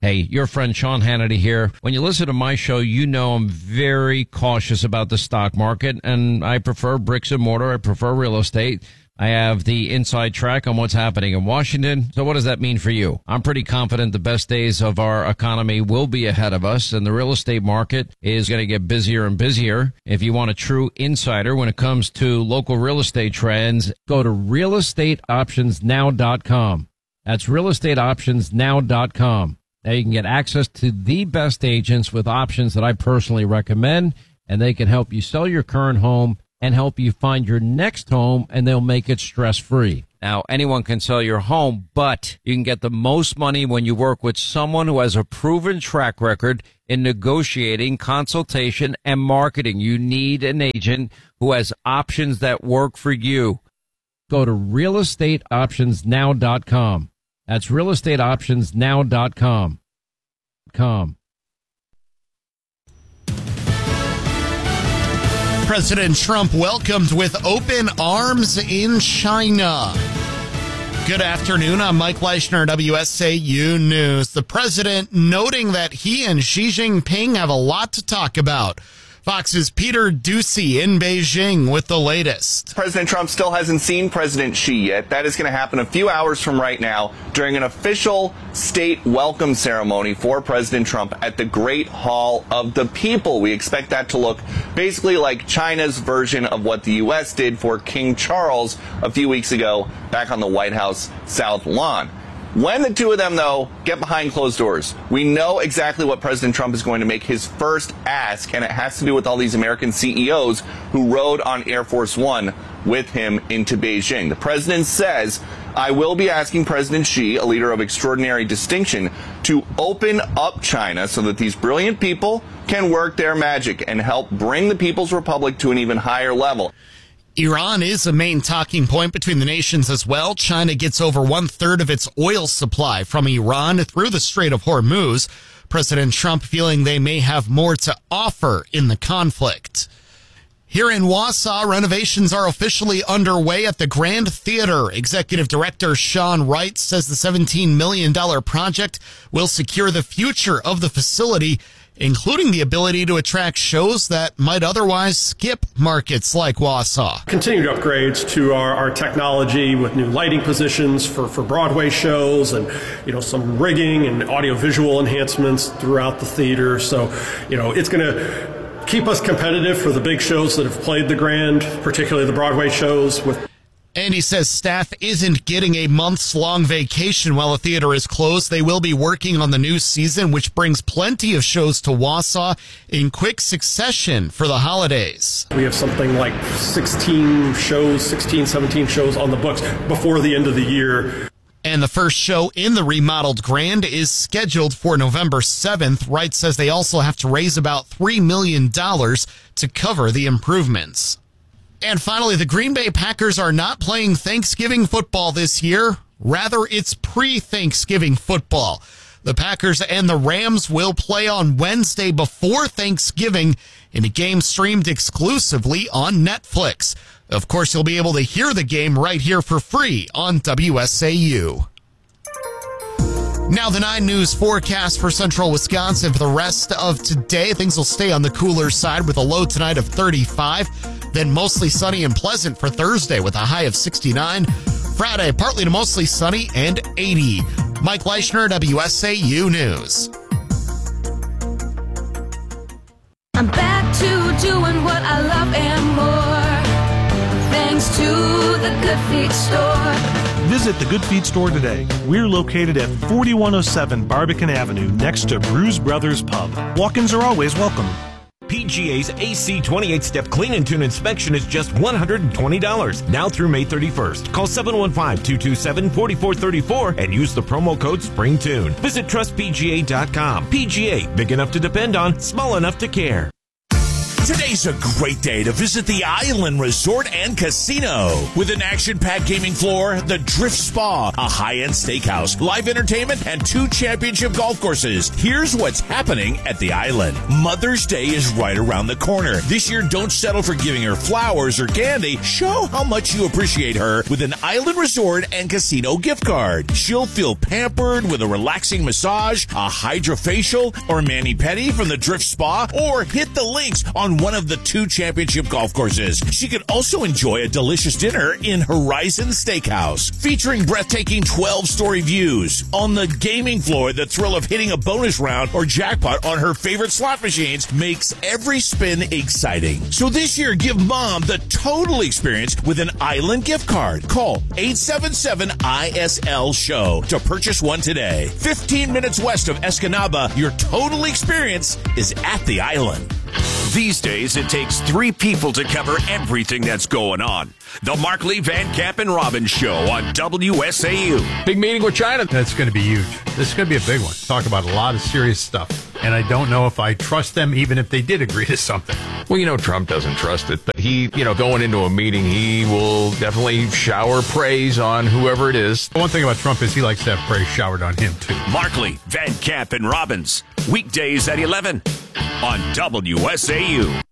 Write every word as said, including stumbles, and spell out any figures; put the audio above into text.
Hey, your friend Sean Hannity here. When you listen to my show, you know I'm very cautious about the stock market, and I prefer bricks and mortar. I prefer real estate. I have the inside track on what's happening in Washington. So what does that mean for you? I'm pretty confident the best days of our economy will be ahead of us, and the real estate market is going to get busier and busier. If you want a true insider when it comes to local real estate trends, go to real estate options now dot com. That's real estate options now dot com. Now you can get access to the best agents with options that I personally recommend, and they can help you sell your current home and help you find your next home, and they'll make it stress-free. Now, anyone can sell your home, but you can get the most money when you work with someone who has a proven track record in negotiating, consultation, and marketing. You need an agent who has options that work for you. Go to real estate options now dot com. That's real estate options now dot com. Com. President Trump welcomed with open arms in China. Good afternoon. I'm Mike Leishner, W S A U News. The president noting that he and Xi Jinping have a lot to talk about. Fox's Peter Doocy in Beijing with the latest. President Trump still hasn't seen President Xi yet. That is going to happen a few hours from right now during an official state welcome ceremony for President Trump at the Great Hall of the People. We expect that to look basically like China's version of what the U S did for King Charles a few weeks ago back on the White House South Lawn. When the two of them, though, get behind closed doors, we know exactly what President Trump is going to make his first ask, and it has to do with all these American C E Os who rode on Air Force One with him into Beijing. The president says, I will be asking President Xi, a leader of extraordinary distinction, to open up China so that these brilliant people can work their magic and help bring the People's Republic to an even higher level. Iran is a main talking point between the nations as well. China gets over one third of its oil supply from Iran through the Strait of Hormuz. President Trump feeling they may have more to offer in the conflict. Here in Wausau, renovations are officially underway at the Grand Theater. Executive Director Sean Wright says the seventeen million dollars project will secure the future of the facility, including the ability to attract shows that might otherwise skip markets like Wausau. Continued upgrades to our, our technology with new lighting positions for, for Broadway shows, and, you know, some rigging and audiovisual enhancements throughout the theater. So, you know, it's going to keep us competitive for the big shows that have played the Grand, particularly the Broadway shows. With And he says staff isn't getting a months-long vacation while the theater is closed. They will be working on the new season, which brings plenty of shows to Wausau in quick succession for the holidays. We have something like sixteen shows, sixteen, seventeen shows on the books before the end of the year. And the first show in the remodeled Grand is scheduled for November seventh. Wright says they also have to raise about three million dollars to cover the improvements. And finally, the Green Bay Packers are not playing Thanksgiving football this year. Rather, it's pre-Thanksgiving football. The Packers and the Rams will play on Wednesday before Thanksgiving in a game streamed exclusively on Netflix. Of course, you'll be able to hear the game right here for free on W S A U. Now the nine News forecast for central Wisconsin for the rest of today. Things will stay on the cooler side with a low tonight of thirty-five. Then mostly sunny and pleasant for Thursday with a high of sixty-nine. Friday, partly to mostly sunny and eighty. Mike Leishner, W S A U News. I'm back to doing what I love and more. Thanks to the Good Feet Store. Visit the Good Feet Store today. We're located at forty-one oh seven Barbican Avenue next to Bruise Brothers Pub. Walk-ins are always welcome. P G A's A C twenty-eight step clean and tune inspection is just one hundred twenty dollars now through May thirty-first. Call seven one five, two two seven, four four three four and use the promo code SPRINGTUNE. Visit trust P G A dot com. P G A, big enough to depend on, small enough to care. Today's a great day to visit the Island Resort and Casino. With an action-packed gaming floor, the Drift Spa, a high-end steakhouse, live entertainment, and two championship golf courses. Here's what's happening at the Island. Mother's Day is right around the corner. This year, don't settle for giving her flowers or candy. Show how much you appreciate her with an Island Resort and Casino gift card. She'll feel pampered with a relaxing massage, a hydrofacial, or mani-pedi from the Drift Spa, or hit the links on one of the two championship golf courses. She could also enjoy a delicious dinner in Horizon Steakhouse, featuring breathtaking twelve-story views. On the gaming floor, the thrill of hitting a bonus round or jackpot on her favorite slot machines makes every spin exciting. So this year, give Mom the total experience with an Island gift card. Call eight seven seven I S L SHOW to purchase one today. fifteen minutes west of Escanaba, your total experience is at the Island. These days, it takes three people to cover everything that's going on. The Markley, Van Camp, and Robbins Show on W S A U. Big meeting with China. That's going to be huge. This is going to be a big one. Talk about a lot of serious stuff. And I don't know if I trust them, even if they did agree to something. Well, you know, Trump doesn't trust it, but he, you know, going into a meeting, he will definitely shower praise on whoever it is. One thing about Trump is he likes to have praise showered on him, too. Markley, Van Camp, and Robbins. Weekdays at eleven on W S A U.